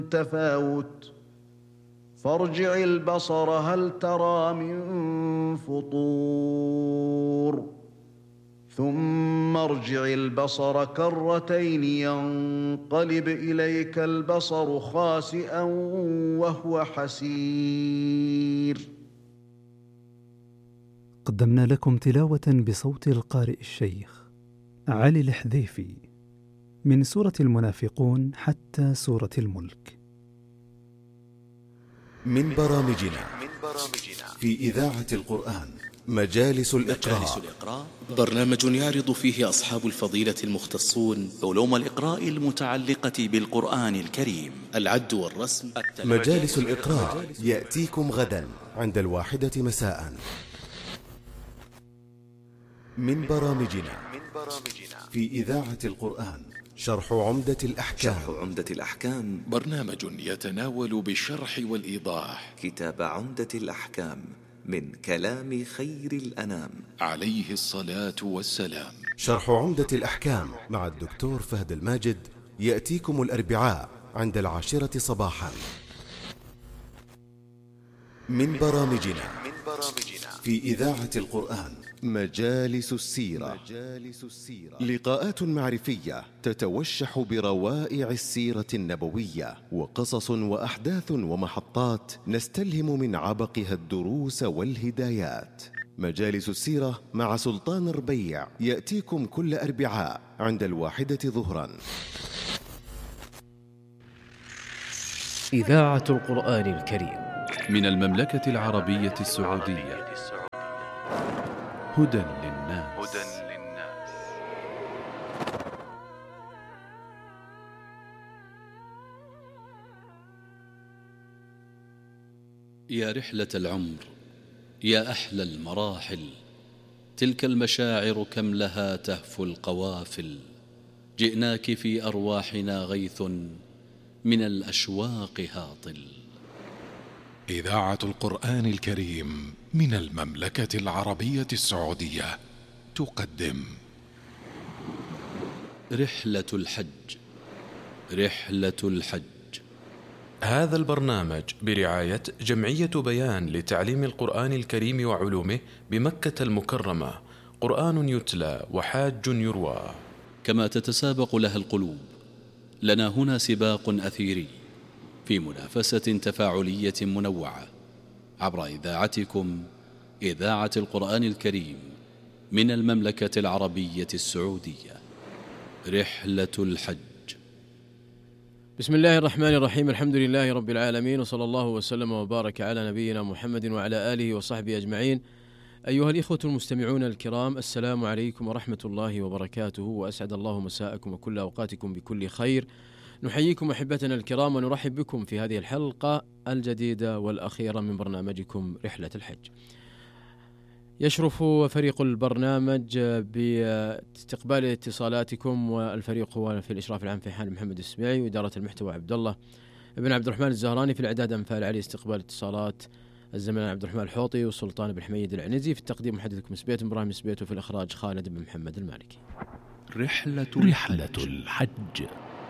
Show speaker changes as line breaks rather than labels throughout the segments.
تفاوت فارجع البصر هل ترى من فطور ثم ارجع البصر كرتين ينقلب إليك البصر خاسئا وهو حسير.
قدمنا لكم تلاوة بصوت القارئ الشيخ علي الحذيفي من سورة المنافقون حتى سورة الملك.
من برامجنا في إذاعة القرآن مجالس الإقراء،
برنامج يعرض فيه أصحاب الفضيلة المختصون علوم الإقراء المتعلقة بالقرآن الكريم، العد والرسم.
مجالس الإقراء يأتيكم غدا عند 1:00 مساء. من برامجنا في إذاعة القرآن شرح عمدة الأحكام،
برنامج يتناول بالشرح والإيضاح
كتاب عمدة الأحكام من كلام خير الأنام
عليه الصلاة والسلام.
شرح عمدة الأحكام مع الدكتور فهد الماجد يأتيكم الأربعاء عند 10 صباحا. من برامجنا في إذاعة القرآن مجالس السيرة، لقاءات معرفية تتوشح بروائع السيرة النبوية، وقصص وأحداث ومحطات نستلهم من عبقها الدروس والهدايات. مجالس السيرة مع سلطان ربيع يأتيكم كل أربعاء عند 1:00 ظهرا.
إذاعة القرآن الكريم
من المملكة العربية السعودية، هدى للناس.
يا رحلة العمر، يا أحلى المراحل، تلك المشاعر كم لها تهفو القوافل. جئناك في أرواحنا غيث من الأشواق هاطل.
إذاعة القرآن الكريم من المملكة العربية السعودية تقدم
رحلة الحج. رحلة الحج.
هذا البرنامج برعاية جمعية بيان لتعليم القرآن الكريم وعلومه بمكة المكرمة، قرآن يتلى وحاج يروى.
كما تتسابق لها القلوب، لنا هنا سباق أثيري في منافسة تفاعلية منوعة عبر إذاعتكم، إذاعة القرآن الكريم من المملكة العربية السعودية. رحلة الحج.
بسم الله الرحمن الرحيم، الحمد لله رب العالمين، وصلى الله وسلم وبارك على نبينا محمد وعلى آله وصحبه أجمعين. أيها الإخوة المستمعون الكرام، السلام عليكم ورحمة الله وبركاته، وأسعد الله مساءكم وكل أوقاتكم بكل خير. نحييكم أحبتنا الكرام ونرحب بكم في هذه الحلقة الجديدة والأخيرة من برنامجكم رحلة الحج. يشرف فريق البرنامج باستقبال اتصالاتكم، والفريق هو في الإشراف العام في حال محمد السبيعي، وإدارة المحتوى عبد الله بن عبد الرحمن الزهراني، في الإعداد أنفال علي، استقبال اتصالات الزميل عبد الرحمن الحوطي والسلطان بن حميد العنزي، في التقديم محدثكم سبيت إبراهيم سبيت، وفي الإخراج خالد بن محمد المالكي.
رحلة الحج.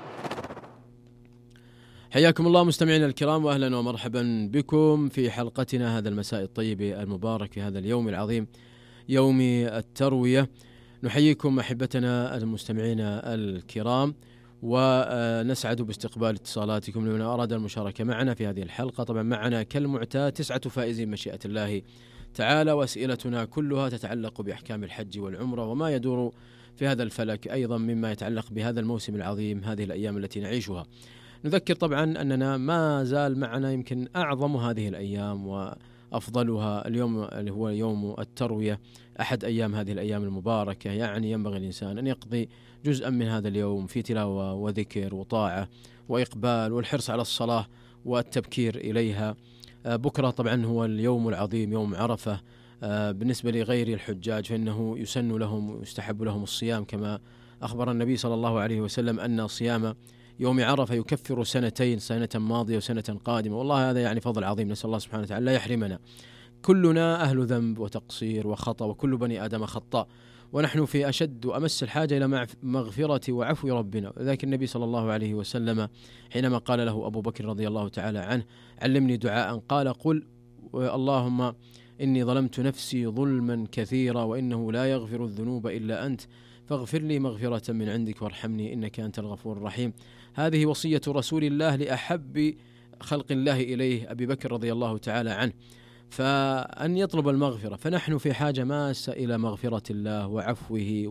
حياكم الله مستمعينا الكرام، وأهلا ومرحبا بكم في حلقتنا هذا المساء الطيب المبارك في هذا اليوم العظيم، يوم التروية. نحييكم أحبتنا المستمعين الكرام، ونسعد باستقبال اتصالاتكم لمن أراد المشاركة معنا في هذه الحلقة. طبعا معنا كالمعتاد 9 فائزين مشيئة الله تعالى، وأسئلتنا كلها تتعلق بأحكام الحج والعمرة وما يدور في هذا الفلك، أيضا مما يتعلق بهذا الموسم العظيم، هذه الأيام التي نعيشها. نذكر طبعا أننا ما زال معنا يمكن أعظم هذه الأيام وأفضلها اليوم اللي هو يوم التروية، أحد أيام هذه الأيام المباركة. يعني ينبغي الإنسان أن يقضي جزءا من هذا اليوم في تلاوة وذكر وطاعة وإقبال والحرص على الصلاة والتبكير إليها. بكرة طبعا هو اليوم العظيم، يوم عرفة. بالنسبة لغير الحجاج فإنه يسن لهم ويستحب لهم الصيام، كما أخبر النبي صلى الله عليه وسلم أن صيام يوم عرفة يكفر سنتين، سنة ماضية وسنة قادمة. والله هذا يعني فضل عظيم، نسأل الله سبحانه وتعالى لا يحرمنا. كلنا أهل ذنب وتقصير وخطأ، وكل بني آدم خطاء، ونحن في أشد وأمس الحاجة إلى مغفرة وعفو ربنا. ذاك النبي صلى الله عليه وسلم حينما قال له أبو بكر رضي الله تعالى عنه: علمني دعاء، قال: قل اللهم إني ظلمت نفسي ظلما كثيرا وإنه لا يغفر الذنوب إلا أنت فاغفر لي مغفرة من عندك وارحمني إنك أنت الغفور الرحيم. هذه وصية رسول الله لأحب خلق الله إليه أبي بكر رضي الله تعالى عنه، فأن يطلب المغفرة. فنحن في حاجة ماسة إلى مغفرة الله وعفوه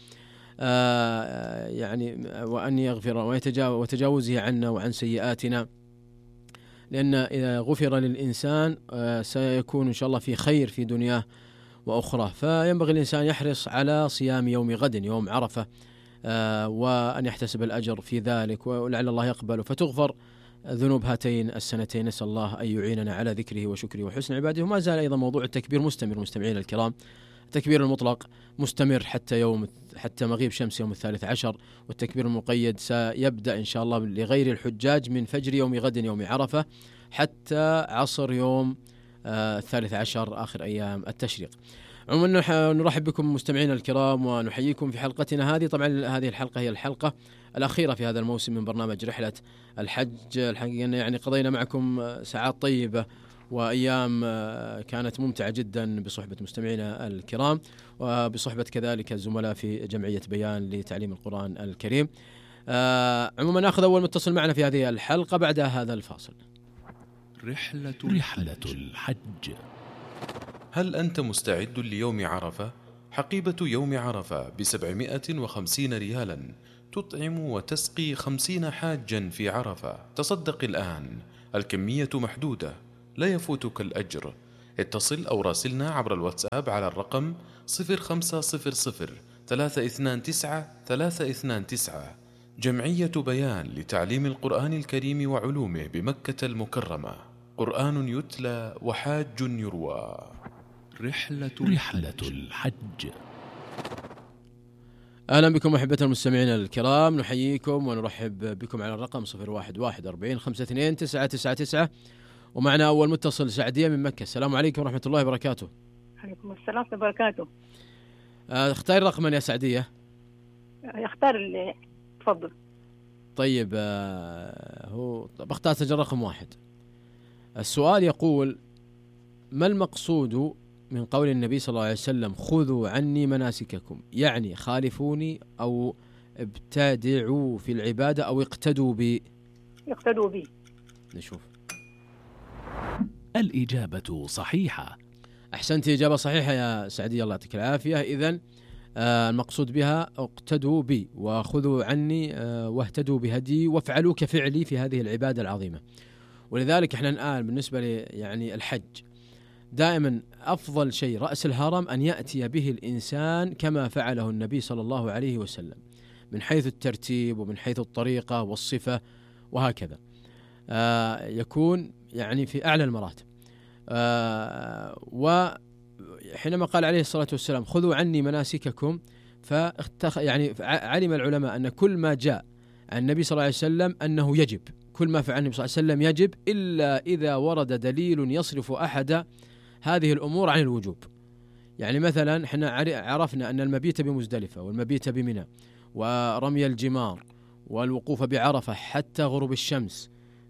وأن يغفر وتجاوزه عنا وعن سيئاتنا، لأن إذا غفر للإنسان سيكون إن شاء الله في خير في دنياه وأخرى. فينبغي الإنسان يحرص على صيام يوم غد، يوم عرفة، وأن يحتسب الأجر في ذلك، ولعل الله يقبل فتغفر ذنوب هاتين السنتين. نسأل الله أن يعيننا على ذكره وشكره وحسن عباده. وما زال أيضا موضوع التكبير مستمر مستمعين الكرام، التكبير المطلق مستمر حتى مغيب شمس يوم 13، والتكبير المقيد سيبدأ إن شاء الله لغير الحجاج من فجر يوم غد يوم عرفة حتى عصر يوم 13 آخر أيام التشريق. عموما نرحب بكم مستمعين الكرام ونحييكم في حلقتنا هذه. طبعا هذه الحلقة هي الحلقة الأخيرة في هذا الموسم من برنامج رحلة الحج. الحقيقة يعني قضينا معكم ساعات طيبة وأيام كانت ممتعة جدا بصحبة مستمعينا الكرام، وبصحبة كذلك الزملاء في جمعية بيان لتعليم القرآن الكريم. عموما نأخذ أول متصل معنا في هذه الحلقة بعد هذا الفاصل.
رحلة الحج.
هل أنت مستعد ليوم عرفة؟ حقيبة يوم عرفة ب750 ريالا تطعم وتسقي 50 حاجا في عرفة. تصدق الآن، الكمية محدودة، لا يفوتك الأجر. اتصل أو راسلنا عبر الواتساب على الرقم 0500 329 329. جمعية بيان لتعليم القرآن الكريم وعلومه بمكة المكرمة. قرآن يتلى وحاج يروى.
رحلة الحج.
أهلا بكم أحبة المستمعين الكرام، نحييكم ونرحب بكم على الرقم 011 40 52 999. ومعنا أول متصل سعدية من مكة. السلام عليكم ورحمة الله وبركاته.
عليكم السلام وبركاته.
اختار رقما يا سعدية.
اختار اللي تفضل.
طيب بختار سجل رقم 1. السؤال يقول: ما المقصود من قول النبي صلى الله عليه وسلم خذوا عني مناسككم؟ يعني خالفوني أو ابتدعوا في العبادة أو اقتدوا بي؟
اقتدوا بي.
نشوف.
الإجابة صحيحة.
أحسنت، إجابة صحيحة يا سعدي، الله يعطيك العافية. إذن المقصود بها اقتدوا بي وخذوا عني واهتدوا بهدي وافعلوا كفعلي في هذه العبادة العظيمة. ولذلك احنا الآن بالنسبة يعني الحج دائما أفضل شيء رأس الهرم أن يأتي به الإنسان كما فعله النبي صلى الله عليه وسلم، من حيث الترتيب ومن حيث الطريقة والصفة وهكذا، يكون يعني في أعلى المراتب. وحينما قال عليه الصلاة والسلام خذوا عني مناسككم، يعني علم العلماء أن كل ما جاء عن النبي صلى الله عليه وسلم أنه يجب، كل ما فعل النبي صلى الله عليه وسلم يجب، إلا إذا ورد دليل يصرف أحد هذه الأمور عن الوجوب. يعني مثلا احنا عرفنا أن المبيت بمزدلفة والمبيت بمنى ورمي الجمار والوقوف بعرفة حتى غروب الشمس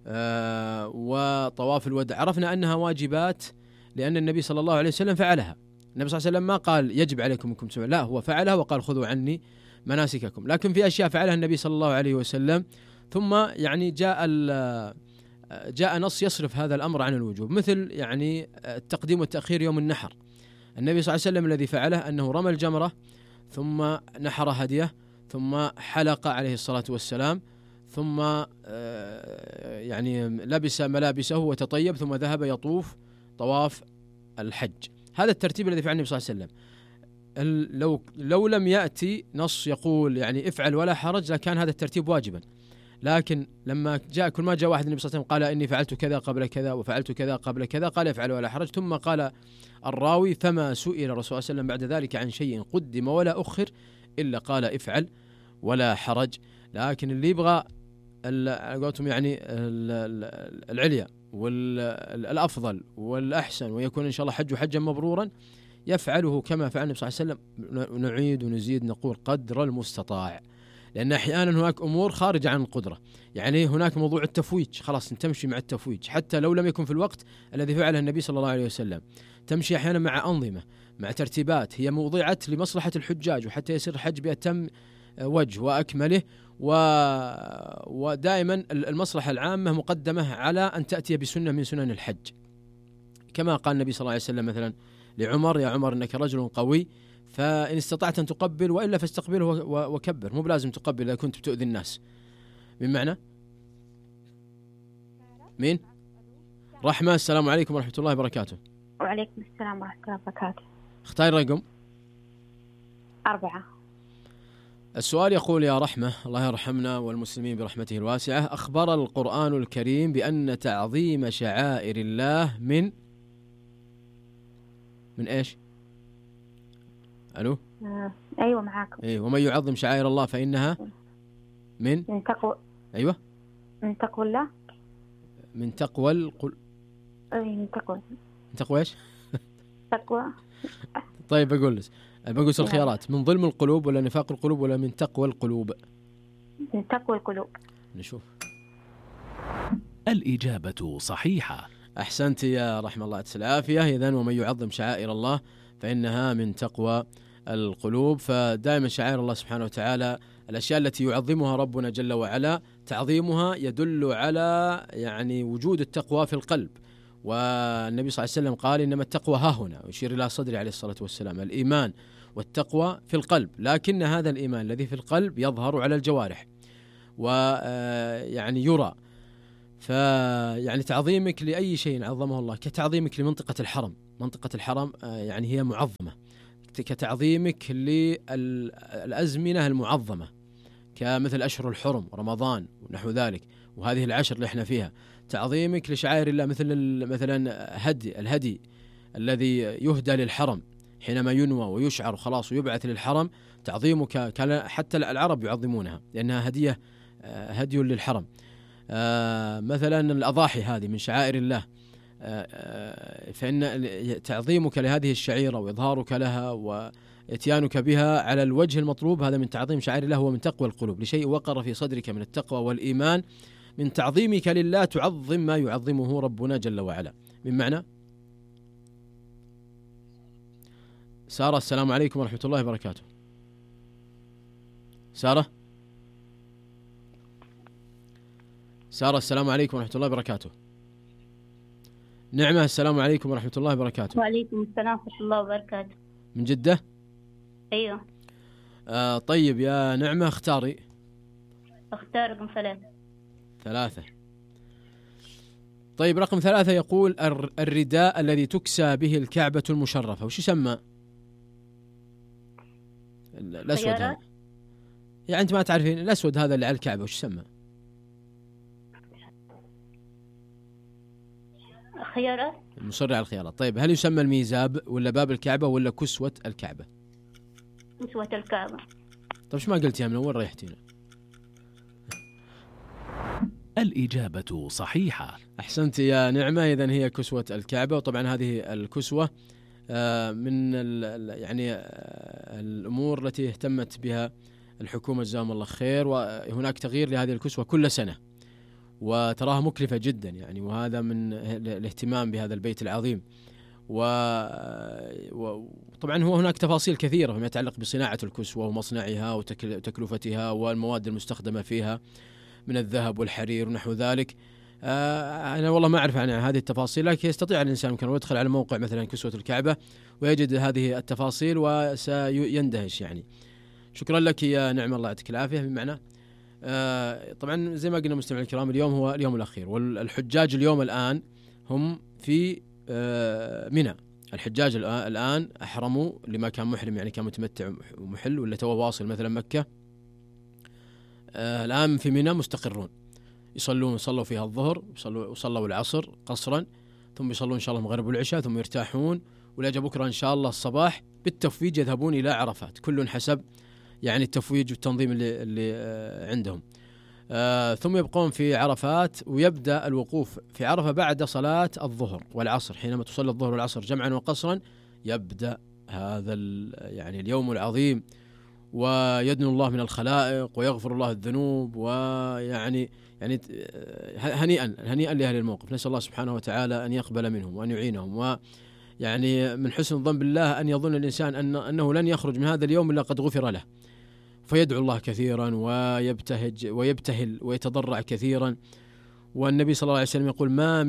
وطواف الوداع، عرفنا أنها واجبات لأن النبي صلى الله عليه وسلم فعلها. النبي صلى الله عليه وسلم ما قال يجب عليكم انكم تسووا، لا، هو فعلها وقال خذوا عني مناسككم. لكن في أشياء فعلها النبي صلى الله عليه وسلم ثم يعني جاء نص يصرف هذا الأمر عن الوجوب، مثل يعني التقديم والتأخير يوم النحر. النبي صلى الله عليه وسلم الذي فعله أنه رمى الجمرة ثم نحر هديه ثم حلق عليه الصلاة والسلام ثم يعني لبس ملابسه وتطيب ثم ذهب يطوف طواف الحج. هذا الترتيب الذي فعله النبي صلى الله عليه وسلم. لو لم يأتي نص يقول يعني افعل ولا حرج لكان هذا الترتيب واجبا، لكن لما جاء كل ما جاء واحد النبي صلى الله عليه وسلم قال إني فعلت كذا قبل كذا وفعلت كذا قبل كذا قال افعل ولا حرج، ثم قال الراوي فما سئل الرسول صلى الله عليه وسلم بعد ذلك عن شيء قدم ولا أخر إلا قال افعل ولا حرج. لكن اللي يبغى قلتم يعني العليا والأفضل والأحسن ويكون إن شاء الله حج حجا مبرورا يفعله كما فعل النبي صلى الله عليه وسلم. نعيد ونزيد نقول قدر المستطاع، لأن أحيانا هناك أمور خارجة عن القدرة. يعني هناك موضوع التفويج، خلاص تمشي مع التفويج حتى لو لم يكن في الوقت الذي فعله النبي صلى الله عليه وسلم. تمشي أحيانا مع أنظمة، مع ترتيبات هي موضعت لمصلحة الحجاج وحتى يصير الحج بأتم وجه وأكمله، ودائما المصلحة العامة مقدمة على أن تأتي بسنة من سنن الحج، كما قال النبي صلى الله عليه وسلم مثلا لعمر: يا عمر إنك رجل قوي، فإن استطعت أن تقبل وإلا فاستقبله وكبر، مو بلازم تقبل إذا كنت بتؤذي الناس. من معنى مين؟ رحمة. السلام عليكم ورحمة الله وبركاته.
وعليكم السلام ورحمة الله وبركاته.
اختار رقم
4.
السؤال يقول: يا رحمة، الله يرحمنا والمسلمين برحمته الواسعة، أخبر القرآن الكريم بأن تعظيم شعائر الله من إيش؟ ألو؟
أيوة معاكم.
ومن يعظم شعائر الله فإنها من
تقوى.
أيوة،
من تقوى الله،
من تقوى
من
تقوى إيش؟
تقوى.
طيب بقول الخيارات: من ظلم القلوب ولا نفاق القلوب ولا من تقوى القلوب؟
من تقوى القلوب.
نشوف.
الإجابة صحيحة.
أحسنت يا رحمة الله العافية. إذن ومن يعظم شعائر الله فإنها من تقوى القلوب. فدائما شعائر الله سبحانه وتعالى، الأشياء التي يعظمها ربنا جل وعلا، تعظيمها يدل على يعني وجود التقوى في القلب. والنبي صلى الله عليه وسلم قال: إنما التقوى ها هنا، ويشير إلى صدره عليه الصلاة والسلام. الإيمان والتقوى في القلب، لكن هذا الإيمان الذي في القلب يظهر على الجوارح ويعني يرى. فيعني تعظيمك لأي شيء عظمه الله، كتعظيمك لمنطقة الحرم، منطقة الحرم يعني هي معظمة، كتعظيمك للأزمنة المعظمة كمثل أشهر الحرم، رمضان ونحو ذلك، وهذه العشر اللي احنا فيها. تعظيمك لشعائر الله مثلا الهدي الذي يهدى للحرم حينما ينوى ويشعر خلاص ويبعث للحرم، تعظيمك حتى العرب يعظمونها لأنها هدي للحرم. مثلا الأضاحي هذه من شعائر الله، فإن تعظيمك لهذه الشعيرة وإظهارك لها وإتيانك بها على الوجه المطلوب هذا من تعظيم شعائر الله، هو من تقوى القلوب. لشيء وقر في صدرك من التقوى والإيمان، من تعظيمك لله تعظم ما يعظمه ربنا جل وعلا. من معنى سارة. السلام عليكم ورحمة الله وبركاته. سارة السلام عليكم ورحمة الله وبركاته. نعمة. السلام عليكم ورحمة الله وبركاته.
وعليكم السلام ورحمة الله وبركاته.
من جدة؟
أيوة.
طيب يا نعمة اختاري.
اختار رقم
3. طيب رقم 3 يقول: الرداء الذي تكسى به الكعبة المشرفة وش يسمى؟ الأسود هذا، يعني أنت ما تعرفين الأسود هذا اللي على الكعبة وش يسمى؟
خيارات.
مصر على الخيارات. طيب هل يسمى الميزاب ولا باب الكعبة ولا كسوة الكعبة؟
كسوة الكعبة.
طيب شو ما قلتيها من أول ريحتينا؟
الإجابة صحيحة.
أحسنت يا نعمة. إذن هي كسوة الكعبة. وطبعا هذه الكسوة من يعني الأمور التي اهتمت بها الحكومة جزاهم الله خير، وهناك تغيير لهذه الكسوة كل سنة وتراها مكلفة جدا يعني، وهذا من الاهتمام بهذا البيت العظيم. وطبعا هو هناك تفاصيل كثيرة فيما يتعلق بصناعة الكسوة ومصنعها وتكلفتها والمواد المستخدمة فيها من الذهب والحرير ونحو ذلك. أنا والله ما أعرف عن هذه التفاصيل، لكن يستطيع الإنسان يمكن يدخل على موقع مثلا كسوة الكعبة ويجد هذه التفاصيل وسيندهش يعني. شكرا لك يا نعم، الله يعطيك العافية. بمعنى طبعا زي ما قلنا مستمعينا الكرام، اليوم هو اليوم الأخير، والحجاج اليوم الآن هم في منى. الحجاج الآن أحرموا لما كان محرم، يعني كان متمتع ومحل ولا تو واصل مثلا مكة، الآن في منى مستقرون، صلوا فيها الظهر وصلوا العصر قصرا، ثم يصلون إن شاء الله المغرب والعشاء، ثم يرتاحون، ولا بكرة إن شاء الله الصباح بالتفويج يذهبون إلى عرفات، كل حسب يعني التفويج والتنظيم اللي عندهم. ثم يبقون في عرفات، ويبدأ الوقوف في عرفة بعد صلاة الظهر والعصر، حينما تصلي الظهر والعصر جمعا وقصرا يبدأ هذا يعني اليوم العظيم، ويدنو الله من الخلائق ويغفر الله الذنوب، ويعني هنيئا لأهل الموقف. نسأل الله سبحانه وتعالى أن يقبل منهم وأن يعينهم، ويعني من حسن الظن بالله أن يظن الإنسان أنه لن يخرج من هذا اليوم إلا قد غفر له، فيدعو الله كثيرا ويبتهل ويتضرع كثيرا. والنبي صلى الله عليه وسلم يقول: ما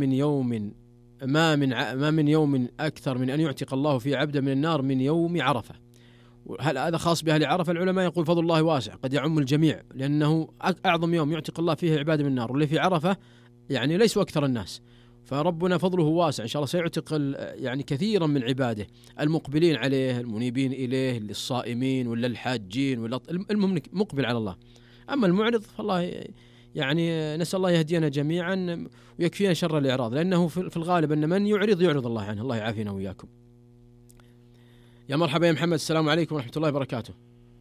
من يوم أكثر من أن يعتق الله فيه عبدا من النار من يوم عرفة. هل هذا خاص بأهل عرفة؟ العلماء يقول فضل الله واسع قد يعم الجميع، لأنه أعظم يوم يعتق الله فيه عباده من النار، واللي في عرفة يعني ليسوا أكثر الناس، فربنا فضله واسع إن شاء الله سيعتق يعني كثيرا من عباده المقبلين عليه المنيبين إليه، للصائمين ولا الحاجين ولا المهم مقبل على الله. أما المعرض فالله يعني نسأل الله يهدينا جميعا ويكفينا شر الإعراض، لأنه في الغالب أن من يعرض الله عنه. الله يعافينا وإياكم. يا مرحبا يا محمد، السلام عليكم ورحمة الله وبركاته.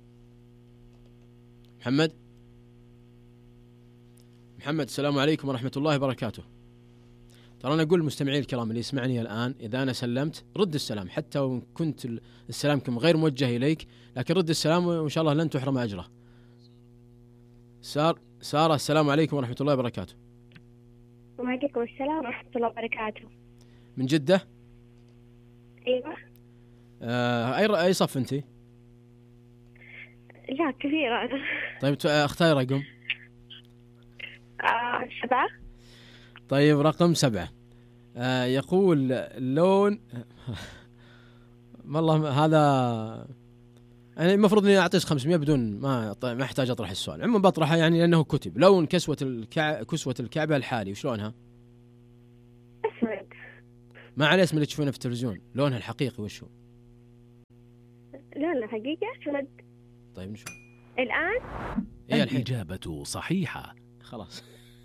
محمد السلام عليكم ورحمة الله وبركاته. ترى أنا أقول للمستمعين الكرام اللي يسمعني الآن، إذا أنا سلمت رد السلام، حتى وإن كنت السلام غير موجه إليك، لكن رد السلام وإن شاء الله لن تحرم أجره. سارة السلام عليكم ورحمة الله وبركاته.
وعليكم السلام ورحمة الله وبركاته.
من جدة؟
أيوة.
أي صف أنت؟
لا كثير أنا.
طيب اختاري رقم.
7.
طيب رقم 7. يقول اللون والله هذا يعني المفروض اني اعطيك 500 بدون ما احتاج اطرح السؤال، عموما بطرحه يعني لانه كتب. لون كسوة الكعبة الحالي وش لونها؟
اسود.
ما عليه اسم اللي تشوفونه في التلفزيون، لونها الحقيقي وش هو؟
لونها الحقيقي اسود.
طيب نشوف
الآن.
الإجابة صحيحة.
خلاص.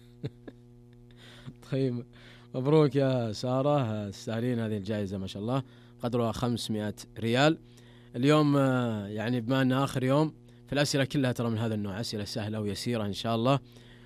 طيب مبروك يا سارة، تستاهلين هذه الجائزة ما شاء الله، قدرها 500 ريال. اليوم يعني بما أنه آخر يوم، في الأسئلة كلها ترى من هذا النوع، أسئلة سهلة ويسيرة إن شاء الله،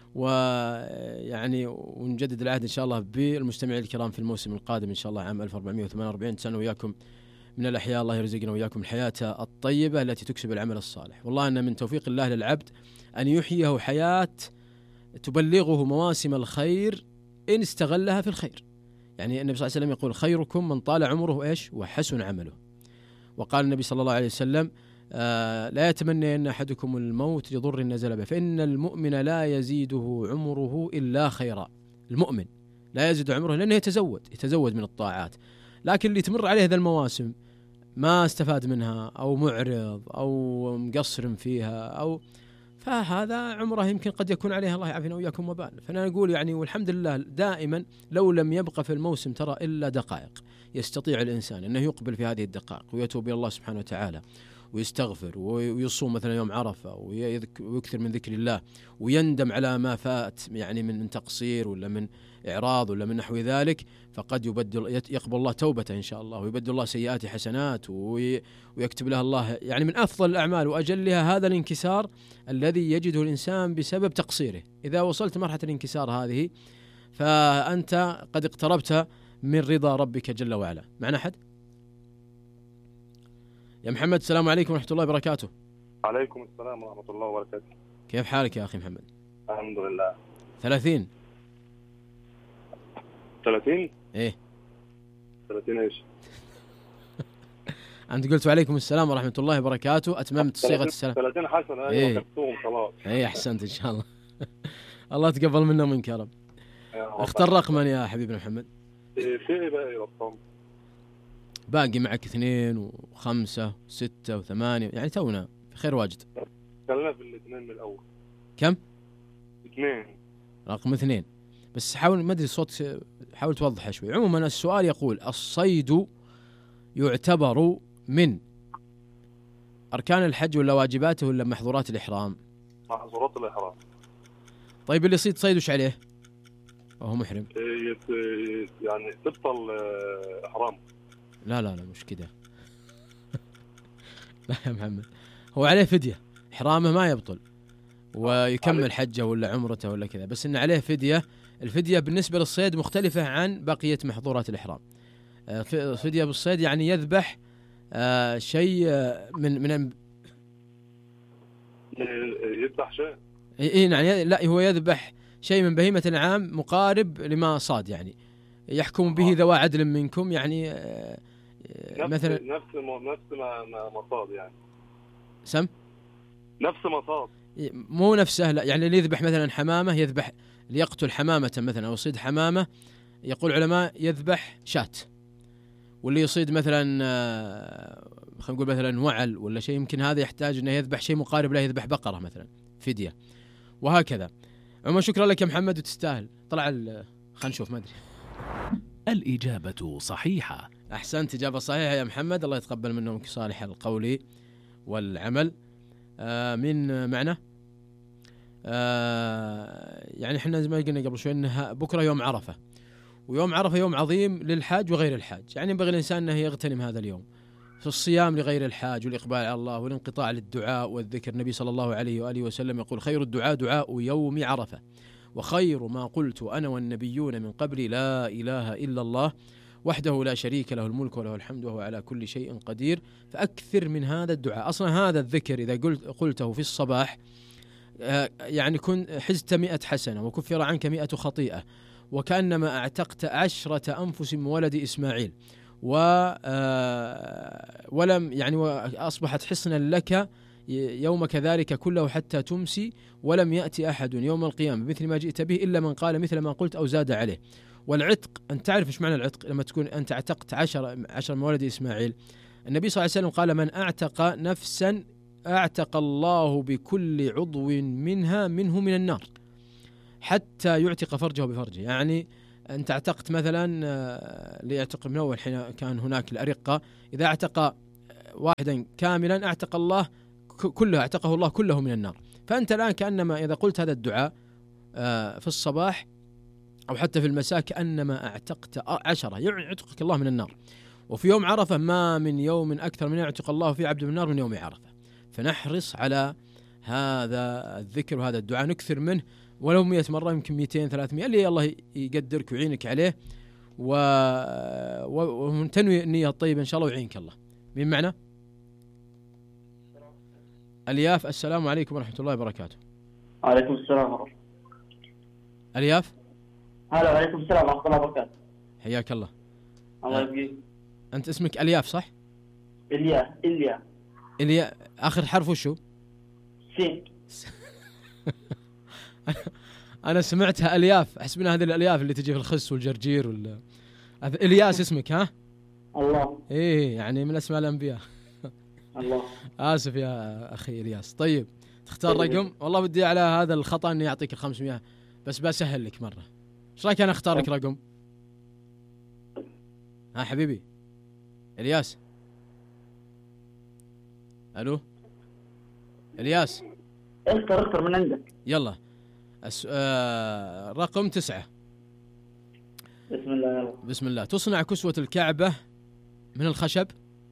ويعني ونجدد العهد إن شاء الله بالمستمعين الكرام في الموسم القادم إن شاء الله عام 1448. نتمنى وياكم من الأحياء، الله يرزقنا وياكم الحياة الطيبة التي تكسب العمل الصالح. والله أن من توفيق الله للعبد أن يحييه حياة تبلغه مواسم الخير إن استغلها في الخير. يعني النبي صلى الله عليه وسلم يقول: خيركم من طال عمره إيش وحسن عمله. وقال النبي صلى الله عليه وسلم: لا يتمنى أن أحدكم الموت لضر نزل به، فإن المؤمن لا يزيده عمره إلا خيرا. المؤمن لا يزيد عمره لأنه يتزود من الطاعات، لكن اللي تمر عليه ذا المواسم ما استفاد منها أو معرض أو مقصر فيها أو فهذا عمره يمكن قد يكون عليه الله يعافينا وإياكم وبال. فأنا أقول يعني والحمد لله دائما لو لم يبقى في الموسم ترى إلا دقائق، يستطيع الإنسان أنه يقبل في هذه الدقائق ويتوب إلى الله سبحانه وتعالى ويستغفر ويصوم مثلا يوم عرفة ويكثر من ذكر الله ويندم على ما فات يعني من تقصير ولا من إعراض ولا من نحو ذلك، فقد يقبل الله توبته إن شاء الله، ويبدل الله سيئات حسنات ويكتب لها الله يعني من أفضل الأعمال وأجلها هذا الانكسار الذي يجده الإنسان بسبب تقصيره. إذا وصلت مرحلة الانكسار هذه فأنت قد اقتربت من رضا ربك جل وعلا. معنا أحد؟ يا محمد السلام عليكم ورحمة الله وبركاته.
عليكم السلام ورحمة الله وبركاته.
كيف حالك يا أخي محمد؟
الحمد لله.
30 إيه
30 إيش؟
أنت قلت وعليكم السلام ورحمة الله وبركاته، أتممت صيغة السلام.
30 حسنة. أيوة كتوم خلاص.
إيه أحسنت إن شاء الله. الله تقبل منا ومنك يا رب. اختر رقما يا حبيبنا محمد.
في باقي رقم؟
باقي معك 2 و5 و6 و8 يعني تونا في خير واجد.
خلينا في الاثنين من الأول.
كم؟
2.
رقم 2 بس حاول ما أدري الصوت حاول توضحه شوي. عموما السؤال يقول: الصيد يعتبر من أركان الحج ولا واجباته ولا محظورات الإحرام؟
محظورات الإحرام.
طيب اللي يصيد صيد وش عليه وهو محرم؟
يعني تبطل إحرام.
لا مش كده. لا يا محمد، هو عليه فدية، إحرامه ما يبطل ويكمل حجه ولا عمرته ولا كذا، بس إن عليه فدية. الفدية بالنسبة للصيد مختلفة عن بقية محظورات الإحرام. فدية بالصيد يعني يذبح شيء من
يذبح شيء.
يعني لا، هو يذبح شيء من بهيمة الأنعام مقارب لما صاد، يعني يحكم به ذوى عدل منكم، يعني مثلا
نفس ما صاد يعني.
سم
نفس ما صاد،
مو نفسه، لا، يعني اللي يذبح مثلا حمامة، يذبح ليقتل حمامة مثلا أو يصيد حمامة، يقول العلماء يذبح شاة. واللي يصيد مثلا خلينا نقول مثلا وعل ولا شيء، يمكن هذا يحتاج انه يذبح شيء مقارب له، يذبح بقرة مثلا فدية، وهكذا. عموما شكرا لك يا محمد وتستاهل. طلع خلينا نشوف، ما ادري.
الإجابة صحيحة.
أحسنت، إجابة صحيحة يا محمد، الله يتقبل منك صالح القول والعمل. من معنا؟ يعني احنا زي ما قلنا قبل شوي انها بكرة يوم عرفة، ويوم عرفة يوم عظيم للحاج وغير الحاج، يعني ينبغي الإنسان أنه يغتنم هذا اليوم في الصيام لغير الحاج والإقبال على الله والانقطاع للدعاء والذكر. النبي صلى الله عليه وآله وسلم يقول: خير الدعاء دعاء يوم عرفة، وخير ما قلت أنا والنبيون من قبلي لا إله إلا الله وحده لا شريك له الملك وله الحمد وهو على كل شيء قدير. فأكثر من هذا الدعاء. أصلا هذا الذكر إذا قلته في الصباح يعني حزت 100 حسنة وكفر عنك 100 خطيئة، وكأنما اعتقت 10 أنفس من ولد إسماعيل، ولم يعني أصبحت حصنا لك يوم كذلك كله حتى تمسي، ولم يأتي أحد يوم القيامة بمثل ما جئت به إلا من قال مثل ما قلت أو زاد عليه. والعتق، أنت تعرف إيش معنى العتق؟ لما تكون أنت اعتقت 10 من ولد إسماعيل، النبي صلى الله عليه وسلم قال: من اعتق نفسا اعتق الله بكل عضو منه من النار حتى يعتق فرجه بفرجه. يعني أنت اعتقت مثلا ليعتق من أول حين كان هناك الأرقة، إذا اعتق واحدا كاملا اعتق الله كله، اعتقه الله كله من النار. فأنت الآن كأنما إذا قلت هذا الدعاء في الصباح أو حتى في المساء كأنما اعتقت 10، يعني يعتقك الله من النار. وفي يوم عرفة ما من يوم أكثر من يعتق الله في عبد من النار من يوم عرفة. فنحرص على هذا الذكر وهذا الدعاء، نكثر منه ولو 100 مرة، يمكن 200 300 اللي الله يقدرك ويعينك عليه، ونتنوي النية الطيبة إن شاء الله ويعينك الله. مين معنا؟ الياف، السلام عليكم ورحمة الله وبركاته.
وعليكم السلام ورحمة الله.
الياف،
هلا، وعليكم السلام ورحمة الله وبركاته.
حياك الله.
الله يبقيك.
أنت اسمك الياف صح؟ إليا، آخر حرف وشو؟
سين.
أنا سمعتها ألياف، أحسبنا هذه الألياف اللي تجي في الخس والجرجير إلياس اسمك ها؟
الله.
إيه، يعني من أسماء الأنبياء.
الله.
آسف يا أخي إلياس. طيب تختار رقم؟ والله بدي على هذا الخطأ إني أعطيك 500، بس بسهل لك مرة. إيش رأيك أنا أختار لك رقم؟ ها حبيبي إلياس؟ ألو إلياس؟
اختر من عندك.
يلا رقم 9.
بسم الله يلا.
بسم الله. تصنع كسوة الكعبة من الخشب؟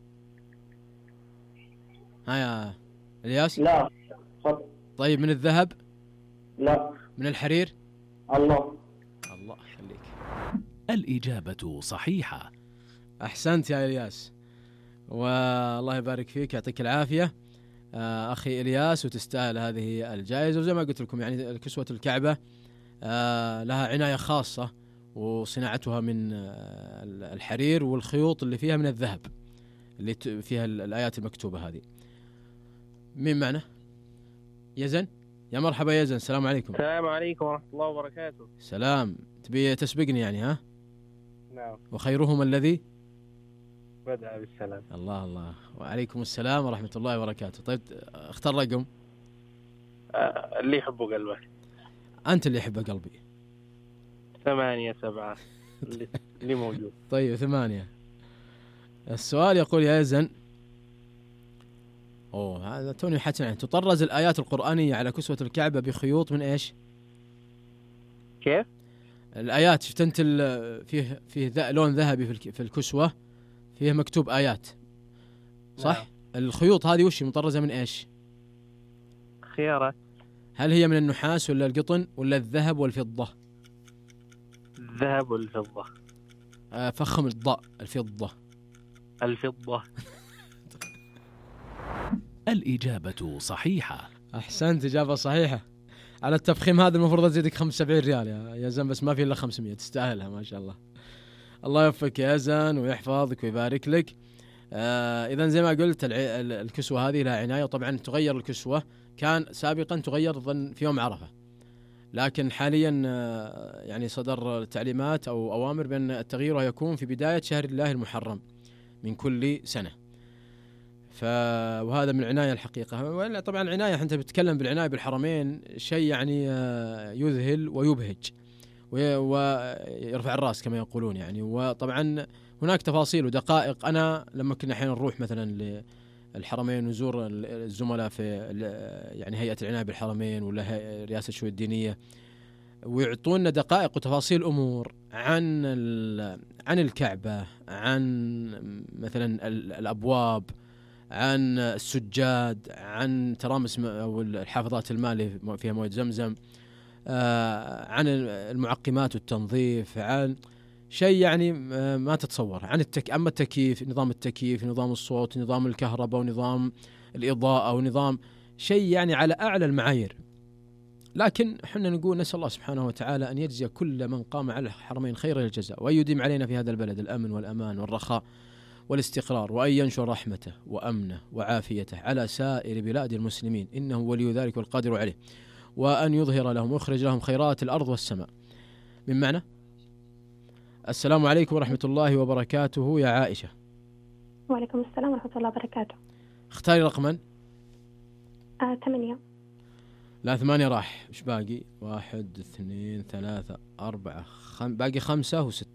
ها يا إلياس؟
لا.
طيب من الذهب؟
لا.
من الحرير؟
الله
يخليك.
الإجابة صحيحة.
أحسنت يا إلياس، والله يبارك فيك، يعطيك العافية أخي إلياس، وتستاهل هذه الجائزة. وزي ما قلت لكم يعني كسوة الكعبة لها عناية خاصة، وصناعتها من الحرير، والخيوط اللي فيها من الذهب اللي فيها الآيات المكتوبة هذه. مين معنا؟ يزن؟ يا مرحبا يزن، السلام عليكم.
السلام عليكم ورحمة الله وبركاته.
سلام. تبي تسبقني يعني ها؟
نعم.
وخيرهم الذي
بدأ بالسلام.
الله. وعليكم السلام ورحمة الله وبركاته. طيب اختار رقم.
اللي يحبه قلبك.
أنت اللي يحب قلبي.
8 7 اللي موجود.
طيب 8. السؤال يقول يا يزن، هذا توني حتى يعني، تطرز الآيات القرآنية على كسوة الكعبة بخيوط من إيش؟
كيف؟
الآيات شفت أنت فيه لون ذهبي في الكسوة، فيه مكتوب آيات صح؟ الخيوط هذه وش مطرزة من إيش؟
خيارات.
هل هي من النحاس ولا القطن ولا الذهب والفضة؟
الذهب والفضة.
فخم الضاء. الفضة.
الإجابة صحيحة.
أحسنت، إجابة صحيحة. على التفخيم هذا المفروض أزيدك 75 ريال يا زن، بس ما في إلا 500، تستاهلها ما شاء الله. الله يوفقك يا زن ويحفظك ويبارك لك. إذا زي ما قلت الكسوة هذه لها عناية، وطبعا تغير الكسوة، كان سابقا تغير ظن في يوم عرفة، لكن حاليا يعني صدر تعليمات أو أوامر بأن التغيير يكون في بداية شهر الله المحرم من كل سنة. وهذا من العناية الحقيقة. وإلا طبعا العناية، أنت بتتكلم بالعناية بالحرمين شيء يعني يذهل ويبهج ويرفع الرأس كما يقولون يعني. وطبعا هناك تفاصيل ودقائق. أنا لما كنا أحيانا نروح مثلا للحرمين ونزور الزملاء في يعني هيئة العناية بالحرمين ولا رئاسة الشؤون الدينية، ويعطونا دقائق وتفاصيل أمور عن الكعبة، عن مثلا الأبواب، عن السجاد، عن ترامس أو الحافظات الماء اللي فيها مويه زمزم، عن المعقمات والتنظيف، عن شيء يعني ما تتصور. عن أما التكييف، نظام التكييف، نظام الصوت، نظام الكهرباء، ونظام الإضاءة، ونظام شيء يعني على أعلى المعايير. لكن احنا نقول نسأل الله سبحانه وتعالى أن يجزي كل من قام على الحرمين خير الجزاء، وأن يديم علينا في هذا البلد الأمن والأمان والرخاء والاستقرار، وأن ينشر رحمته وأمنه وعافيته على سائر بلاد المسلمين، إنه ولي ذلك والقادر عليه، وأن يظهر لهم ويخرج لهم خيرات الأرض والسماء. من معنى السلام عليكم ورحمة الله وبركاته يا عائشة.
وعليكم السلام ورحمة الله وبركاته.
اختاري رقما.
8.
لا 8 راح. إيش باقي؟ 1 2 3 4 باقي 5 و6.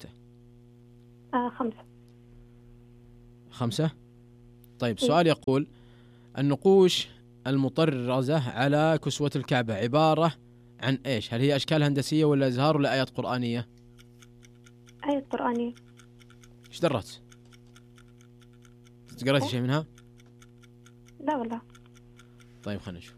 5. طيب سؤال يقول: النقوش المطرزة على كسوة الكعبة عبارة عن إيش؟ هل هي أشكال هندسية ولا أزهار ولا آيات قرآنية؟
آيات قرآنية.
إيش درت؟ قرأتي شيء منها؟
لا والله.
طيب خلينا نشوف.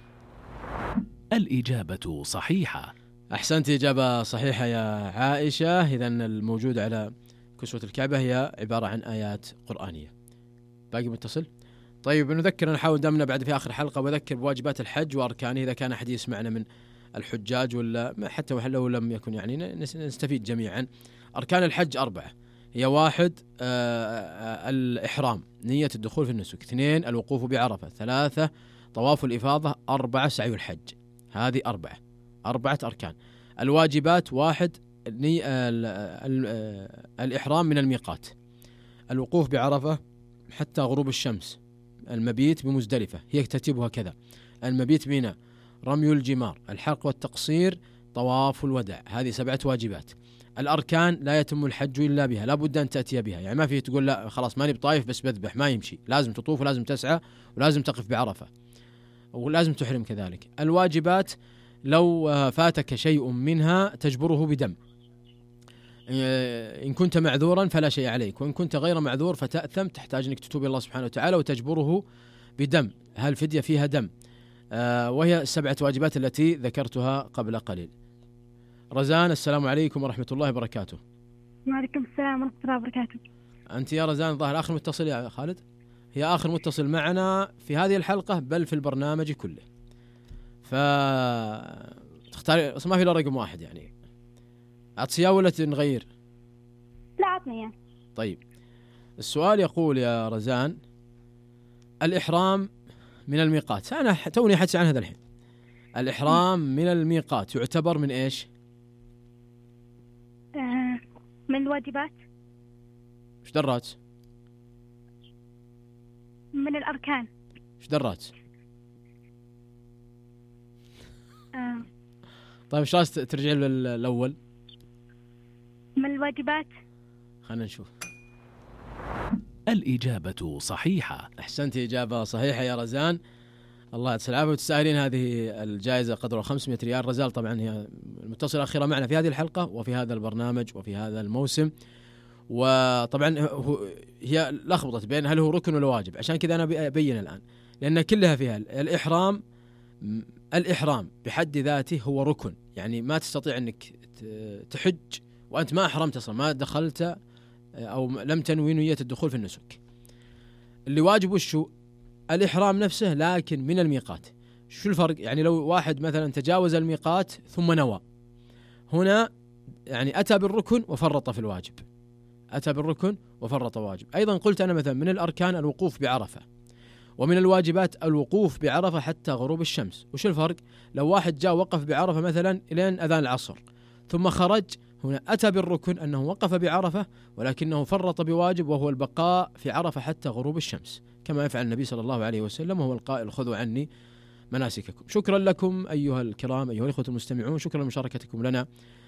الإجابة صحيحة.
أحسنت، إجابة صحيحة يا عائشة. إذن الموجود على كسوة الكعبة هي عبارة عن آيات قرآنية. باقي متصل؟ طيب نذكر، نحاول دمنا بعد في آخر حلقة، وذكر بواجبات الحج وأركانه إذا كان أحد يسمعنا من الحجاج ولا حتى لو لم يكن، يعني نستفيد جميعا. أركان الحج 4، هي 1 الإحرام، نية الدخول في النسك، 2 الوقوف بعرفة، 3 طواف الإفاضة، 4 سعي الحج. هذه 4 أركان. الواجبات: 1 الإحرام من الميقات، الوقوف بعرفة حتى غروب الشمس، المبيت بمزدلفة هي ترتيبها كذا، المبيت بمنى، رمي الجمار، الحلق والتقصير، طواف الوداع. هذه 7 واجبات. الأركان لا يتم الحج إلا بها، لا بد أن تأتي بها، يعني ما فيه تقول لا خلاص ماني بطايف بس بذبح، ما يمشي، لازم تطوف ولازم تسعى ولازم تقف بعرفة ولازم تحرم كذلك. الواجبات لو فاتك شيء منها تجبره بدم، إن كنت معذورا فلا شيء عليك، وإن كنت غير معذور فتأثم، تحتاج أنك تتوب إلى الله سبحانه وتعالى وتجبره بدم. هالفدية فيها دم. وهي 7 واجبات التي ذكرتها قبل قليل. رزان، السلام عليكم ورحمة الله وبركاته.
وعليكم السلام ورحمة الله وبركاته.
أنت يا رزان ظاهر آخر متصل يا خالد، هي آخر متصل معنا في هذه الحلقة بل في البرنامج كله، فتختاري ما في إلا رقم 1 يعني. أعطيها ولا نغير؟
لا عطني.
طيب السؤال يقول يا رزان: الإحرام من الميقات، أنا توني حدث عن هذا الحين. الإحرام من الميقات يعتبر من إيش؟
من الواجبات.
إيش درات؟
من الأركان.
إيش درات؟ طيب إيش رأيك ترجع للأول؟
من الواجبات.
خلينا نشوف.
الإجابة صحيحة.
أحسنت، إجابة صحيحة يا رزان، الله يعطيك العافية، وتستاهلين هذه الجائزة قدرها 500 ريال. رزال طبعا هي المتصلة الأخيرة معنا في هذه الحلقة وفي هذا البرنامج وفي هذا الموسم، وطبعا هي لخبطت بين هل هو ركن ولا واجب، عشان كذا أنا أبين الآن، لأن كلها فيها الإحرام بحد ذاته هو ركن، يعني ما تستطيع أنك تحج وأنت ما أحرمت أصلا، ما دخلت أو لم تنوي نية الدخول في النسك. اللي واجب وشو؟ الإحرام نفسه لكن من الميقات. شو الفرق؟ يعني لو واحد مثلا تجاوز الميقات ثم نوى، هنا يعني أتى بالركن وفرط في الواجب، أتى بالركن وفرط واجب. أيضا قلت أنا مثلا من الأركان الوقوف بعرفة، ومن الواجبات الوقوف بعرفة حتى غروب الشمس. وش الفرق؟ لو واحد جاء وقف بعرفة مثلا إلين أذان العصر ثم خرج، هنا أتى بالركن أنه وقف بعرفة ولكنه فرط بواجب، وهو البقاء في عرفة حتى غروب الشمس، كما يفعل النبي صلى الله عليه وسلم، وهو القائل خذوا عني مناسككم. شكرا لكم أيها الكرام أيها الإخوة المستمعون، شكرا لمشاركتكم لنا.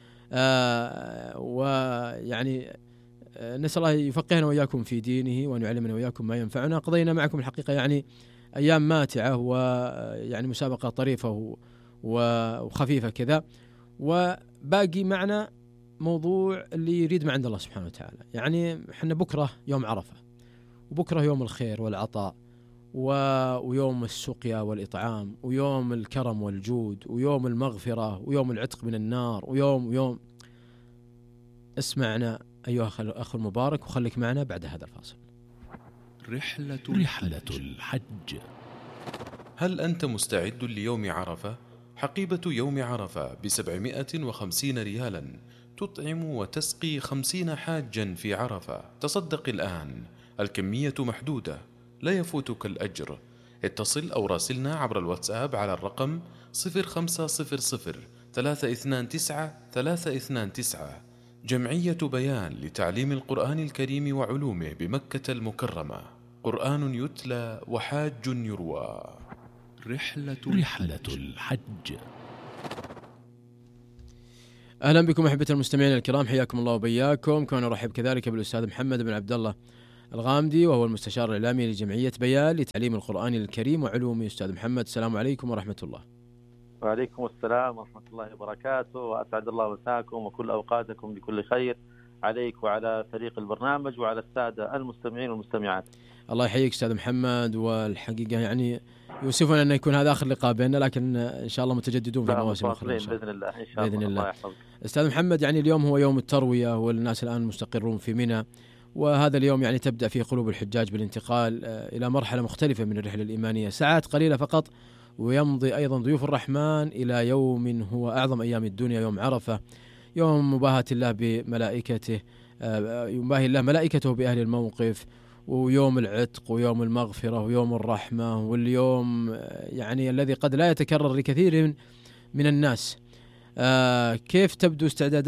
ويعني نسأل الله يفقهنا وإياكم في دينه وأن يعلمنا وإياكم ما ينفعنا. قضينا معكم الحقيقة يعني أيام ماتعة، ويعني مسابقة طريفة وخفيفة كذا، وباقي معنا موضوع اللي يريد ما عند الله سبحانه وتعالى. يعني احنا بكرة يوم عرفة، وبكرة يوم الخير والعطاء، ويوم السقيا والإطعام، ويوم الكرم والجود، ويوم المغفرة، ويوم العتق من النار، ويوم اسمعنا أيها الأخ المبارك، وخليك معنا بعد هذا الفاصل.
رحلة الحج. هل أنت مستعد ليوم عرفة؟ حقيبة يوم عرفة ب750 ريالا تطعم وتسقي 50 حاجا في عرفة. تصدق الآن، الكمية محدودة، لا يفوتك الأجر. اتصل أو راسلنا عبر الواتساب على الرقم 0500 329 329. جمعية بيان لتعليم القرآن الكريم وعلومه بمكة المكرمة. قرآن يتلى وحاج يروى. رحلة الحج.
أهلا بكم أحبة المستمعين الكرام، حياكم الله وبياكم. كما نرحب كذلك بالأستاذ محمد بن عبد الله الغامدي، وهو المستشار الإعلامي لجمعية بيان لتعليم القرآن الكريم وعلومه. أستاذ محمد، السلام عليكم ورحمة الله.
وعليكم السلام ورحمة الله وبركاته، وأسعد الله مساكم وكل أوقاتكم بكل خير عليك وعلى فريق البرنامج وعلى السادة المستمعين والمستمعات.
الله يحييك أستاذ محمد، والحقيقة يعني يوسفنا أن يكون هذا آخر لقاء بيننا، لكن إن شاء الله متجددون في مواسم أخرى
بإذن الله. إن شاء
بإذن الله.
يحفظك.
أستاذ محمد، يعني اليوم هو يوم التروية، والناس الآن مستقرون في منى، وهذا اليوم يعني تبدأ فيه قلوب الحجاج بالانتقال إلى مرحلة مختلفة من الرحلة الإيمانية، ساعات قليلة فقط، ويمضي أيضا ضيوف الرحمن إلى يوم هو أعظم أيام الدنيا، يوم عرفة، يوم مباهاة الله بملائكته، يباهي الله ملائكته بأهل الموقف، ويوم العتق، ويوم المغفرة، ويوم الرحمة، واليوم يعني الذي قد لا يتكرر لكثير من الناس. كيف تبدو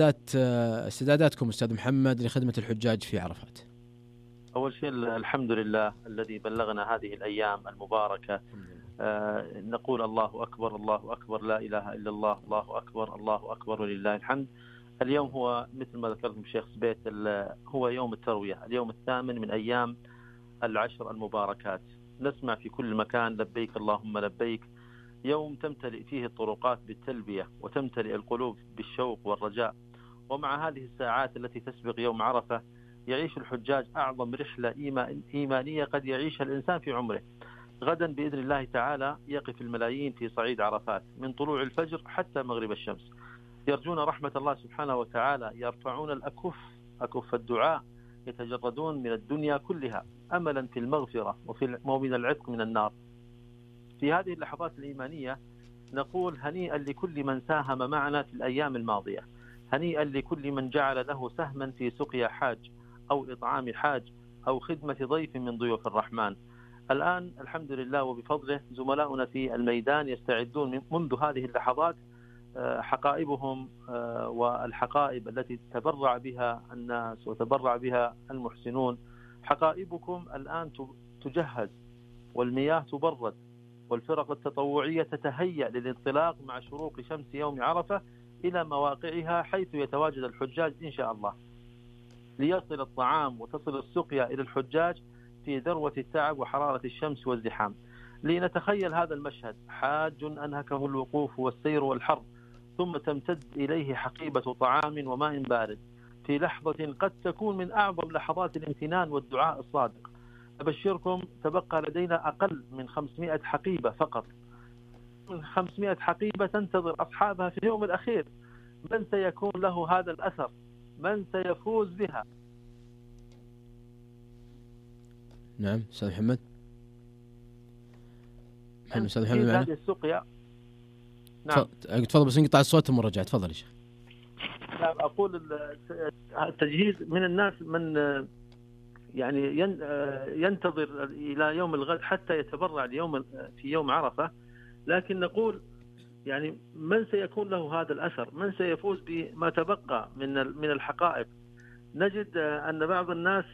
استعداداتكم أستاذ محمد لخدمة الحجاج في عرفات؟
أول شيء الحمد لله الذي بلغنا هذه الأيام المباركة. نقول الله أكبر الله أكبر، لا إله إلا الله، الله أكبر الله أكبر ولله الحمد. اليوم هو مثل ما ذكرتم الشيخ سبيت، هو يوم التروية، اليوم الثامن من أيام العشر المباركات. نسمع في كل مكان لبيك اللهم لبيك، يوم تمتلئ فيه الطرقات بالتلبية وتمتلئ القلوب بالشوق والرجاء. ومع هذه الساعات التي تسبق يوم عرفة يعيش الحجاج أعظم رحلة إيمانية قد يعيشها الإنسان في عمره. غدا بإذن الله تعالى يقف الملايين في صعيد عرفات من طلوع الفجر حتى مغرب الشمس، يرجون رحمة الله سبحانه وتعالى، يرفعون أكف الدعاء، يتجردون من الدنيا كلها أملا في المغفرة ومن العتق من النار. في هذه اللحظات الإيمانية نقول هنيئا لكل من ساهم معنا في الأيام الماضية، هنيئا لكل من جعل له سهما في سقيا حاج أو إطعام حاج أو خدمة ضيف من ضيوف الرحمن. الآن الحمد لله وبفضله زملاؤنا في الميدان يستعدون منذ هذه اللحظات، حقائبهم والحقائب التي تبرع بها الناس وتبرع بها المحسنون. حقائبكم الآن تجهز، والمياه تبرد، والفرق التطوعية تتهيأ للانطلاق مع شروق شمس يوم عرفة إلى مواقعها حيث يتواجد الحجاج إن شاء الله، ليصل الطعام وتصل السقيا إلى الحجاج في ذروة التعب وحرارة الشمس والزحام. لنتخيل هذا المشهد، حاج أنهكه الوقوف والسير والحر، ثم تمتد إليه حقيبة طعام وماء بارد في لحظة قد تكون من أعظم لحظات الامتنان والدعاء الصادق. أبشركم تبقى لدينا أقل من 500 حقيبة فقط، من 500 حقيبة تنتظر أصحابها في اليوم الأخير. من سيكون له هذا الأثر؟ من سيفوز بها؟
نعم أستاذ محمد. أستاذ محمد معنا.
هذه السقيا. نعم
تفضل بس انقطع الصوت ثم رجع. تفضل يا شيخ.
أقول التجهيز من الناس من يعني ينتظر إلى يوم الغد حتى يتبرع في يوم عرفة، لكن نقول يعني من سيكون له هذا الأثر؟ من سيفوز بما تبقى من الحقائق؟ نجد أن بعض الناس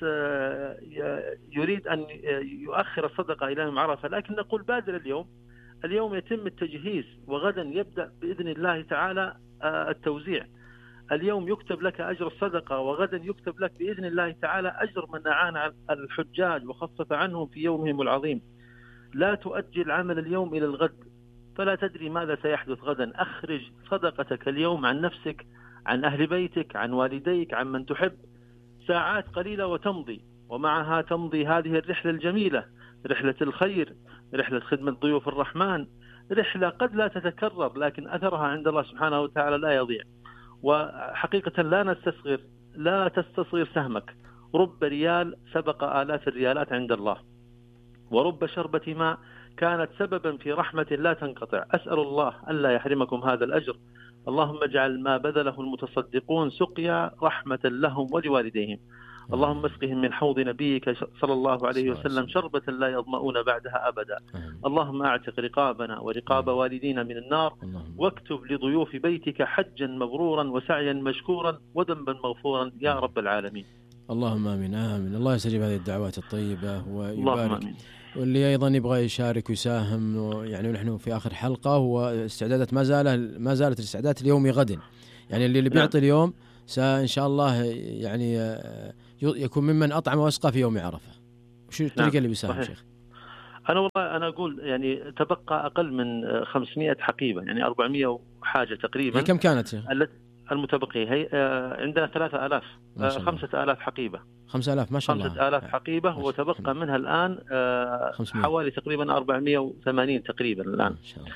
يريد أن يؤخر الصدقة إلى يوم عرفة، لكن نقول بادر اليوم يتم التجهيز، وغدا يبدأ بإذن الله تعالى التوزيع. اليوم يكتب لك أجر الصدقة، وغدا يكتب لك بإذن الله تعالى أجر من أعان على الحجاج وخفف عنهم في يومهم العظيم. لا تؤجل عمل اليوم إلى الغد، فلا تدري ماذا سيحدث غدا. أخرج صدقتك اليوم عن نفسك، عن أهل بيتك، عن والديك، عن من تحب. ساعات قليلة وتمضي، ومعها تمضي هذه الرحلة الجميلة، رحلة الخير، رحلة خدمة ضيوف الرحمن، رحلة قد لا تتكرر لكن أثرها عند الله سبحانه وتعالى لا يضيع. وحقيقة لا تستصغر سهمك. رب ريال سبق آلاف الريالات عند الله، ورب شربة ماء كانت سببا في رحمة لا تنقطع. أسأل الله ألا يحرمكم هذا الأجر. اللهم اجعل ما بذله المتصدقون سقيا رحمة لهم ولوالديهم. اللهم اسقهم من حوض نبيك صلى الله عليه وسلم شربة لا يظمؤون بعدها أبدا. اللهم أعتق رقابنا ورقاب والدينا من النار، واكتب لضيوف بيتك حجا مبرورا وسعيا مشكورا وذنبا مغفورا يا رب العالمين.
اللهم آمين. آمين. الله يستجيب هذه الدعوات الطيبة ويبارك. واللي أيضا يبغى يشارك ويساهم، يعني نحن في آخر حلقة، واستعدادات ما زالت الاستعدادات اليوم غد، يعني اللي بيعطي اليوم إن شاء الله يعني يكون ممن أطعم وأسقى في يوم عرفة. وش الطريقة اللي بيساهم شيخ؟
أنا أقول يعني تبقى أقل من 500 حقيبة، يعني 400 وحاجة تقريبا.
هي كم كانت
المتبقية؟ هي عندنا 3000 5000 حقيبة.
5000 ما شاء الله.
5000 حقيبة، وتبقى منها الآن حوالي تقريبا 480 تقريبا الآن.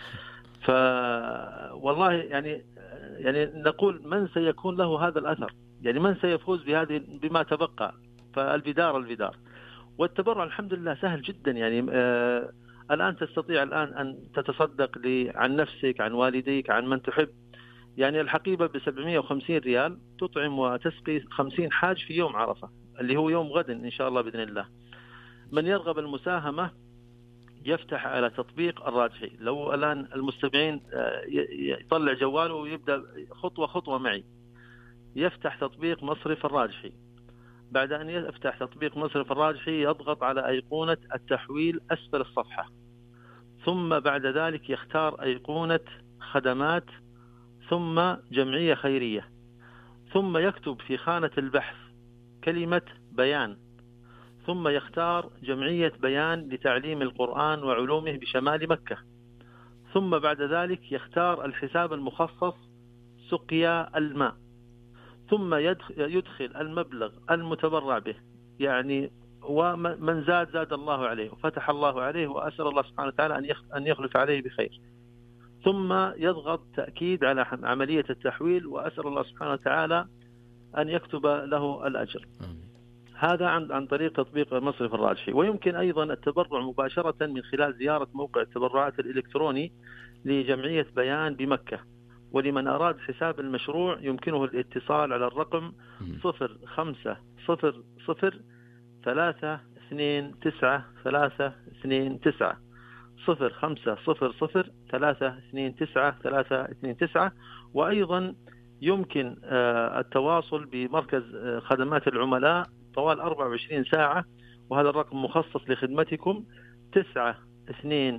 والله يعني نقول من سيكون له هذا الأثر، يعني من سيفوز بما تبقى. فالبدار والتبرع الحمد لله سهل جدا. يعني الآن تستطيع أن تتصدق عن نفسك، عن والديك، عن من تحب. يعني الحقيبة ب750 ريال تطعم وتسقي 50 حاج في يوم عرفة اللي هو يوم غد إن شاء الله بإذن الله. من يرغب المساهمة يفتح على تطبيق الراجحي. لو الآن المستمعين يطلع جواله ويبدأ خطوة معي، يفتح تطبيق مصرف الراجحي. بعد أن يفتح تطبيق مصرف الراجحي يضغط على أيقونة التحويل أسفل الصفحة، ثم بعد ذلك يختار أيقونة خدمات، ثم جمعية خيرية، ثم يكتب في خانة البحث كلمة بيان، ثم يختار جمعية بيان لتعليم القرآن وعلومه بشمال مكة، ثم بعد ذلك يختار الحساب المخصص سقيا الماء، ثم يدخل المبلغ المتبرع به، يعني ومن زاد الله عليه وفتح الله عليه، وأسأل الله سبحانه وتعالى أن يخلف عليه بخير. ثم يضغط تأكيد على عملية التحويل، وأسأل الله سبحانه وتعالى أن يكتب له الأجر. هذا عن طريق تطبيق مصرف الراجحي. ويمكن أيضا التبرع مباشرة من خلال زيارة موقع التبرعات الإلكتروني لجمعية بيان بمكة. ولمن أراد حساب المشروع يمكنه الاتصال على الرقم 0500 329 329 0500 329 329. وأيضا يمكن التواصل بمركز خدمات العملاء طوال 24 ساعة، وهذا الرقم مخصص لخدمتكم 9200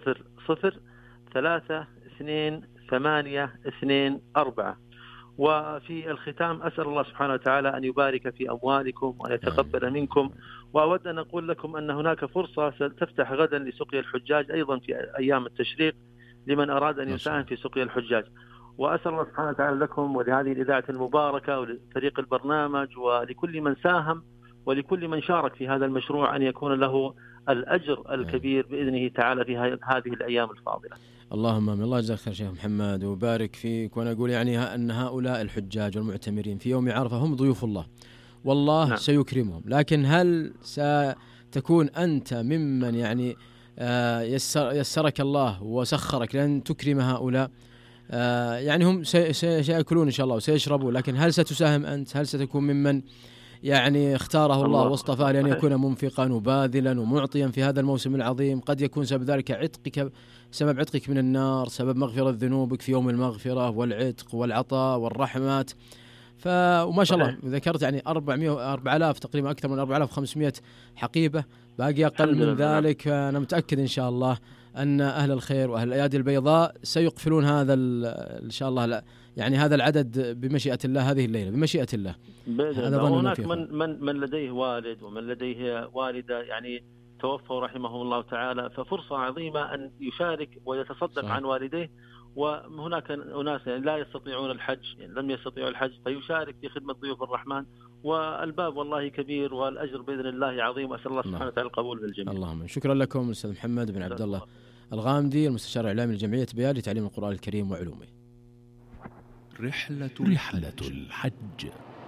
322824. وفي الختام أسأل الله سبحانه وتعالى أن يبارك في أموالكم وأن يتقبل منكم. وأود أن أقول لكم أن هناك فرصة ستفتح غدا لسقيا الحجاج أيضا في أيام التشريق لمن أراد أن يساهم في سقيا الحجاج. وأسأل الله سبحانه وتعالى لكم ولهذه الإذاعة المباركة ولفريق البرنامج ولكل من ساهم ولكل من شارك في هذا المشروع أن يكون له الأجر الكبير بإذنه تعالى في هذه الأيام الفاضلة.
اللهم آمين. الله يجزاك خير شيخ محمد وبارك فيك. وأنا أقول يعني أن هؤلاء الحجاج والمعتمرين في يوم عرفة هم ضيوف الله، والله سيكرمهم. لكن هل ستكون أنت ممن يعني يسرك الله وسخرك لأن تكرم هؤلاء، يعني هم سيأكلون إن شاء الله وسيشربوا، لكن هل ستساهم أنت؟ هل ستكون ممن يعني اختاره الله واصطفاه لأن يكون منفقا وباذلا ومعطيا في هذا الموسم العظيم؟ قد يكون سبب ذلك سبب عتقك من النار، سبب مغفرة ذنوبك في يوم المغفرة والعتق والعطاء والرحمات. وما شاء الله ذكرت يعني 4000 تقريبا، أكثر من 4500 حقيبة، باقي أقل من ذلك. أنا متأكد إن شاء الله أن أهل الخير وأهل الأيادي البيضاء سيقفلون هذا إن شاء الله يعني هذا العدد بمشيئة الله هذه الليلة بمشيئة الله.
هناك من لديه والد ومن لديه والدة يعني توفوا رحمهم الله تعالى، ففرصة عظيمة أن يشارك ويتصدق عن والديه. وهناك أناس يعني لا يستطيعون الحج، يعني لم يستطيعوا الحج، فيشارك في خدمة ضيوف الرحمن، والباب والله كبير والأجر بإذن الله عظيم. أسأل الله سبحانه وتعالى القبول بالجميع.
اللهم شكرا لكم أستاذ محمد بن عبد الله الغامدي، المستشار الإعلامي لجمعية بيان لتعليم القرآن الكريم وعلومه.
رحلة الحج.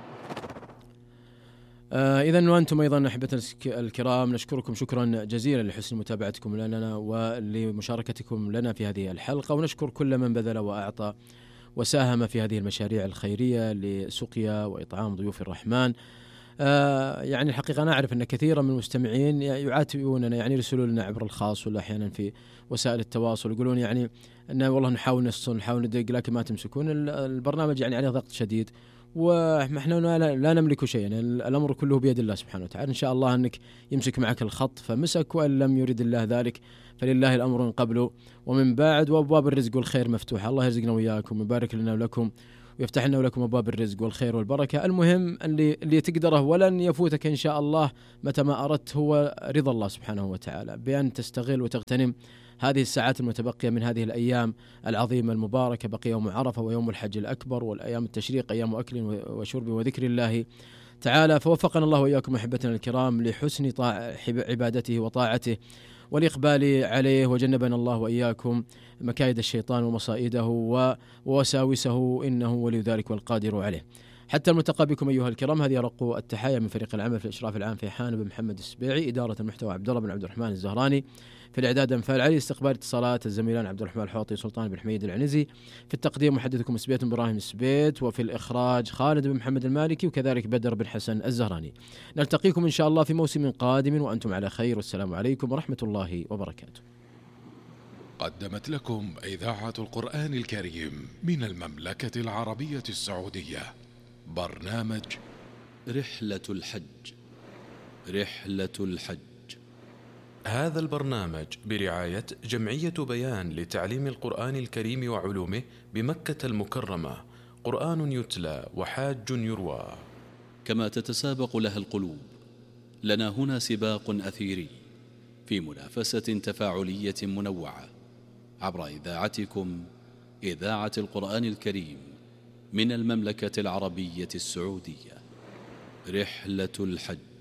إذن وأنتم أيضا أحبتنا الكرام نشكركم شكرا جزيلا لحسن متابعتكم لنا ولمشاركتكم لنا في هذه الحلقة، ونشكر كل من بذل وأعطى وساهم في هذه المشاريع الخيرية لسقيا وإطعام ضيوف الرحمن. يعني الحقيقة أنا أعرف أن كثيرا من المستمعين يعاتبوننا، يعني يرسلوا لنا عبر الخاص ولا أحيانا في وسائل التواصل، يقولون يعني أن والله نحاول نصل نحاول ندق لكن ما تمسكون البرنامج، يعني عليه ضغط شديد ونحن لا نملك شيئا، يعني الأمر كله بيد الله سبحانه وتعالى. إن شاء الله أنك يمسك معك الخط فمسك، وإن لم يرد الله ذلك فلله الأمر من قبله ومن بعد، وأبواب الرزق والخير مفتوحة. الله يرزقنا وياكم ويبارك لنا ولكم ويفتح لنا ولكم أبواب الرزق والخير والبركة. المهم اللي تقدره ولن يفوتك إن شاء الله متى ما أردت هو رضا الله سبحانه وتعالى، بأن تستغل وتغتنم هذه الساعات المتبقية من هذه الأيام العظيمة المباركة. بقي يوم عرفة ويوم الحج الأكبر والأيام التشريق أيام أكل وشرب وذكر الله تعالى. فوفقنا الله وإياكم أحبتنا الكرام لحسن عبادته وطاعته والإقبال عليه، وجنبنا الله وإياكم مكايد الشيطان ومصائده ووساوسه، إنه ولي ذلك والقادر عليه. حتى الملتقى بكم أيها الكرام، هذه رق التحايا من فريق العمل في الإشراف العام في حان بن محمد السبيعي، إدارة المحتوى عبد الله بن عبد الرحمن الزهراني، في الإعداد أنفال علي، استقبال اتصالات الزميلان عبد الرحمن الحوطي سلطان بن حميد العنزي، في التقديم محدثكم سبيت إبراهيم السبيت، وفي الإخراج خالد بن محمد المالكي، وكذلك بدر بن حسن الزهراني. نلتقيكم إن شاء الله في موسم قادم وأنتم على خير، والسلام عليكم ورحمة الله وبركاته.
قدمت لكم إذاعة القرآن الكريم من المملكة العربية السعودية برنامج
رحلة الحج. رحلة الحج.
هذا البرنامج برعاية جمعية بيان لتعليم القرآن الكريم وعلومه بمكة المكرمة، قرآن يتلى وحاج يروى.
كما تتسابق لها القلوب، لنا هنا سباق أثيري في منافسة تفاعلية منوعة عبر إذاعتكم إذاعة القرآن الكريم من المملكة العربية السعودية. رحلة الحج.